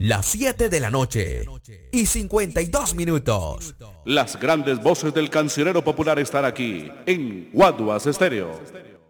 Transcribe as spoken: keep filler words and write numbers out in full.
las siete de la noche y cincuenta y dos minutos. Las grandes voces del cancionero popular están aquí en Guaduas Estéreo.